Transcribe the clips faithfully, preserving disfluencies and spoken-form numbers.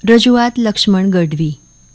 રજૂઆત લક્ષ્મણ ગઢવી.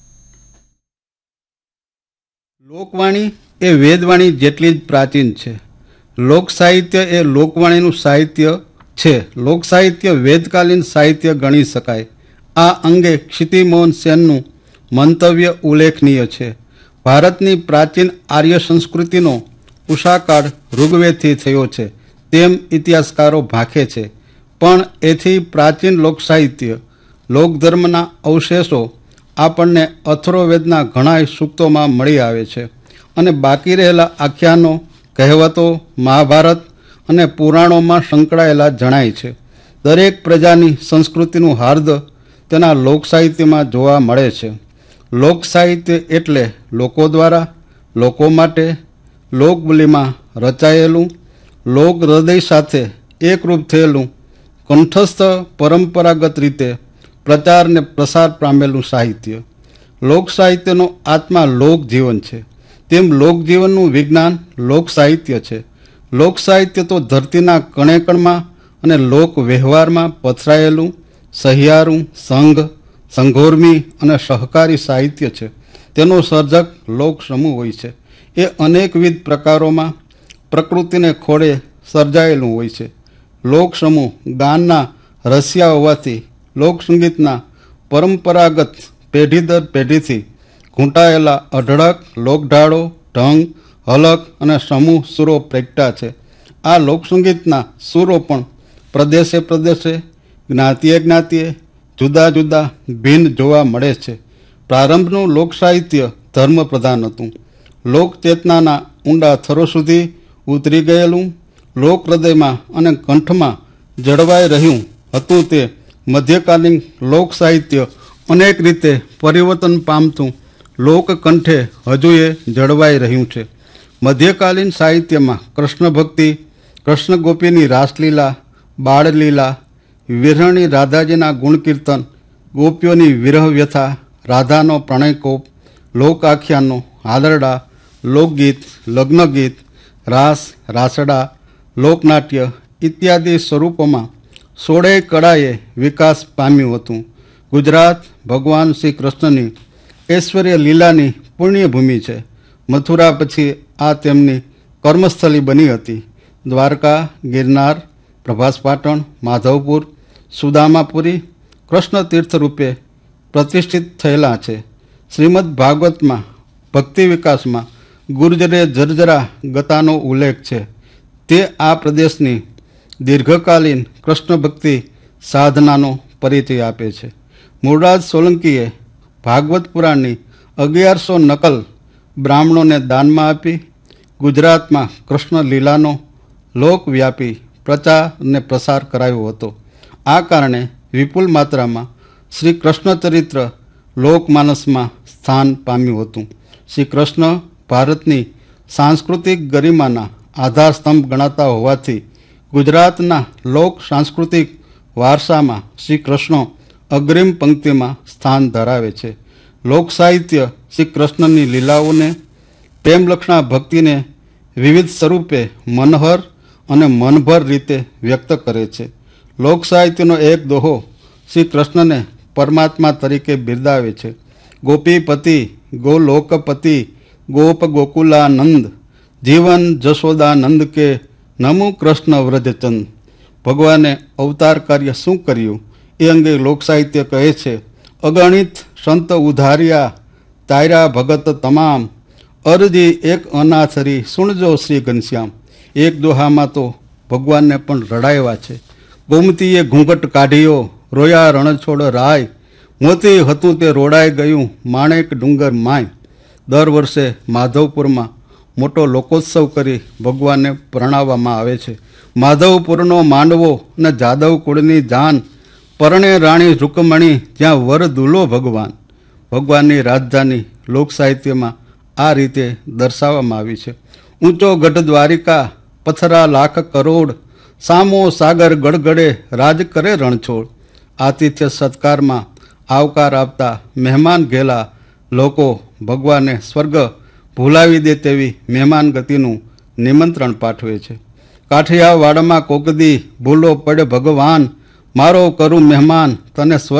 લોકવાણી એ વેદવાણી જેટલી જ પ્રાચીન છે. લોક સાહિત્ય એ લોકવાણીનું સાહિત્ય છે. લોક સાહિત્ય વેદકાલીન સાહિત્ય ગણી શકાય. આ અંગે ક્ષિતિમોહન સેનનું મંતવ્ય ઉલ્લેખનીય છે. ભારતની પ્રાચીન આર્ય સંસ્કૃતિનો ઉષાકાળ ઋગ્વેદથી થયો છે તેમ ઇતિહાસકારો ભાંખે છે. પણ એથી પ્રાચીન લોકસાહિત્ય લોકધર્મના અવશેષો આપણને અથર્વવેદના ઘણા સૂક્તોમાં મળી આવે છે અને બાકી રહેલા આખ્યાનો, કહેવતો, મહાભારત અને પુરાણોમાં સંકળાયેલા જણાય છે. દરેક પ્રજાની સંસ્કૃતિનું હાર્દ તેના લોકસાહિત્યમાં જોવા મળે છે. લોકસાહિત્ય એટલે લોકો દ્વારા, લોકો માટે, લોકબોલીમાં રચાયેલું, લોક હૃદય સાથે એકરૂપ થયેલું, કંઠસ્થ પરંપરાગત રીતે પ્રચાર ને પ્રસાર પામેલું સાહિત્ય. લોક સાહિત્યનો આત્મા લોકજીવન છે. તેમ લોકજીવનનું વિજ્ઞાન લોક સાહિત્ય છે. લોક સાહિત્ય તો ધરતીના કણે કણમાં અને લોક વ્યવહારમાં પથરાયેલું સહિયારું, સંઘ, સંઘોર્મી અને સહકારી સાહિત્ય છે. તેનો સર્જક લોક સમૂહ હોય છે. એ અનેકવિધ પ્રકારોમાં પ્રકૃતિને ખોળે સર્જાયેલું હોય છે. લોક સમૂહ ગાનના રસિયા હોવાથી લોકસંગીતના પરંપરાગત પેઢી દર પેઢીથી ઘૂંટાયેલા અઢળક લોકઢાળો, ઢંગ, હલક અને સમૂહ સુરો પ્રગટા છે. આ લોકસંગીતના સુરો પણ પ્રદેશે પ્રદેશે, જ્ઞાતિએ જ્ઞાતિએ જુદા જુદા ભિન્ન જોવા મળે છે. પ્રારંભનું લોકસાહિત્ય ધર્મ પ્રધાન હતું. લોકચેતનાના ઊંડા થરો સુધી ઉતરી ગયેલું, લોક હૃદયમાં અને કંઠમાં જળવાઈ રહ્યું હતું. તે મધ્યકાલીન લોક સાહિત્ય અનેક રીતે પરિવર્તન પામતું લોકકંઠે હજુએ જળવાઈ રહ્યું છે. મધ્યકાલીન સાહિત્યમાં કૃષ્ણ ભક્તિ, કૃષ્ણ ગોપીની રાસલીલા, બાળલીલા, વિરહણી રાધાજીના ગુણકીર્તન, ગોપીઓની વિરહ વ્યથા, રાધાનો પ્રણયકોપ, લોક આખ્યાનો, હાલરડા, લોકગીત, લગ્નગીત, રાસ, રાસડા, લોકનાટ્ય ઇત્યાદિ સ્વરૂપોમાં સોળે કળાએ વિકાસ પામ્યું હતું. ગુજરાત ભગવાન શ્રી કૃષ્ણની ઐશ્વર્ય લીલાની પુણ્યભૂમિ છે. મથુરા પછી આ તેમની કર્મસ્થલી બની હતી. દ્વારકા, ગિરનાર, પ્રભાસ પાટણ, માધવપુર, સુદામાપુરી કૃષ્ણ તીર્થ રૂપે પ્રતિષ્ઠિત થયેલા છે. શ્રીમદ ભાગવતમાં ભક્તિ વિકાસમાં ગુર્જરે જર્જરા ગતાનો ઉલ્લેખ છે. તે આ પ્રદેશની દીર્ઘકાલીન કૃષ્ણ ભક્તિ સાધનાનો પરિચય આપે છે. મૂળરાજ સોલંકીએ ભાગવત પુરાણની અગિયારસો નકલ બ્રાહ્મણોને દાનમાં આપી ગુજરાતમાં કૃષ્ણ લીલાનો લોકવ્યાપી પ્રચાર અને પ્રસાર કરાયો હતો. આ કારણે વિપુલ માત્રામાં શ્રી કૃષ્ણ ચરિત્ર લોકમાનસમાં સ્થાન પામ્યું હતું. શ્રી કૃષ્ણ ભારતની સાંસ્કૃતિક ગરિમાના આધારસ્તંભ ગણાતા હોવાથી ગુજરાતના લોક સાંસ્કૃતિક વારસામાં શ્રી કૃષ્ણ અગ્રિમ પંક્તિમાં સ્થાન ધરાવે છે. લોક સાહિત્ય શ્રી કૃષ્ણની લીલાઓને, પ્રેમલક્ષણા ભક્તિને વિવિધ સ્વરૂપે મનહર અને મનભર રીતે વ્યક્ત કરે છે. લોક સાહિત્યનો એક દોહો શ્રી કૃષ્ણને પરમાત્મા તરીકે બિરદાવે છે. ગોપીપતિ, ગોલોકપતિ, ગોપ ગોકુલાનંદ, જીવન જશોદાનંદ કે નમુ કૃષ્ણ વ્રજચંદ. ભગવાને અવતાર કાર્ય શું કર્યું એ અંગે લોકસાહિત્ય કહે છે. અગણિત સંત ઉધાર્યા, તાર્યા ભગત તમામ, અરજી એક અનાથરી સુણજો શ્રી ઘનશ્યામ. એક દોહામાં તો ભગવાનને પણ રડાવ્યા છે. ગોમતીએ ઘૂંઘટ કાઢ્યો, રોયા રણછોડ રાય, મોતી હતું તે રોડાઈ ગયું, માણેક ડુંગર માય. દર વર્ષે માધવપુરમાં મોટો લોકોત્સવ કરી ભગવાનને પ્રણાવવામાં આવે છે. માધવપુરનો માંડવો અને જાદવ કુળની જાન, પરણે રાણી રૂકમણી, જ્યાં વર દુલો ભગવાન. ભગવાનની રાજધાની લોક સાહિત્યમાં આ રીતે દર્શાવવામાં આવી છે. ઊંચો ગઢ દ્વારિકા, પથરા લાખ કરોડ, સામો સાગર ગડગડે, રાજ કરે રણછોડ. આતિથ્ય સત્કારમાં આવકાર આપતા મહેમાન ઘેલા લોકો ભગવાનને સ્વર્ગ ભૂલાવી દે તેવી મહેમાન ગતિનું નિમંત્રણ પાઠવે છે. કાઠિયાવાડમાં કોકદી ભૂલો પડે ભગવાન, મારો કરું મહેમાન તને સ્વર્ગ